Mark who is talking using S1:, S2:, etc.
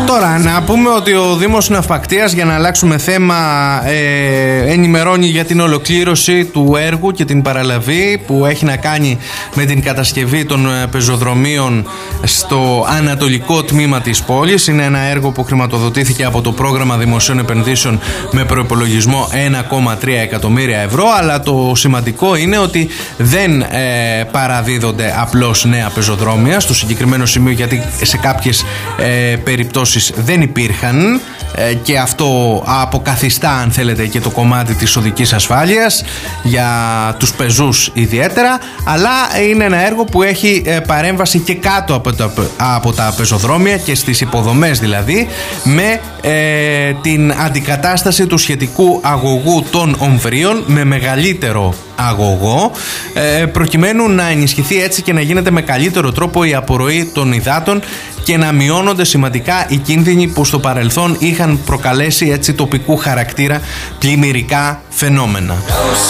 S1: Τώρα να πούμε ότι ο Δήμος Ναυπακτίας, για να αλλάξουμε θέμα, ενημερώνει για την ολοκλήρωση του έργου και την παραλαβή που έχει να κάνει με την κατασκευή των πεζοδρομίων στο ανατολικό τμήμα της πόλης. Είναι ένα έργο που χρηματοδοτήθηκε από το πρόγραμμα δημοσίων επενδύσεων με προϋπολογισμό 1,3 εκατομμύρια ευρώ, αλλά το σημαντικό είναι ότι δεν παραδίδονται απλώς νέα πεζοδρόμια στο συγκεκριμένο σημείο, γιατί σε κάποιες περιπτώσεις δεν υπήρχαν και αυτό αποκαθιστά, αν θέλετε, και το κομμάτι της οδικής ασφάλειας για τους πεζούς ιδιαίτερα, αλλά είναι ένα έργο που έχει παρέμβαση και κάτω από τα πεζοδρόμια και στις υποδομές, δηλαδή με την αντικατάσταση του σχετικού αγωγού των ομβρίων με μεγαλύτερο αγωγό, προκειμένου να ενισχυθεί έτσι και να γίνεται με καλύτερο τρόπο η απορροή των υδάτων και να μειώνονται σημαντικά οι κίνδυνοι που στο παρελθόν είχαν προκαλέσει έτσι τοπικού χαρακτήρα πλημμυρικά φαινόμενα.